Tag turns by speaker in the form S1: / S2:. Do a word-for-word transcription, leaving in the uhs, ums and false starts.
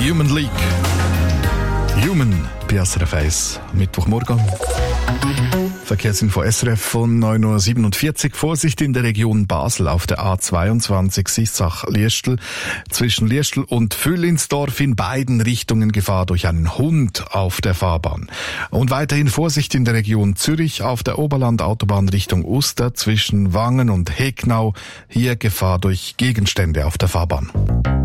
S1: Human League. Human bei S R F eins. Mittwochmorgen. Verkehrsinfo S R F von neun Uhr siebenundvierzig. Vorsicht in der Region Basel auf der A zweiundzwanzig Sissach-Liestel. Zwischen Liestel und Füllinsdorf in beiden Richtungen Gefahr durch einen Hund auf der Fahrbahn. Und weiterhin Vorsicht in der Region Zürich auf der Oberland-Autobahn Richtung Uster zwischen Wangen und Hegnau. Hier Gefahr durch Gegenstände auf der Fahrbahn.